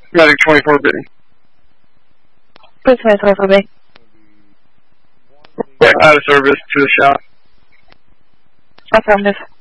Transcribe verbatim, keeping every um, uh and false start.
Medic twenty-four B. Please twenty-four B. Yeah, out of service to the shop. Affirmative.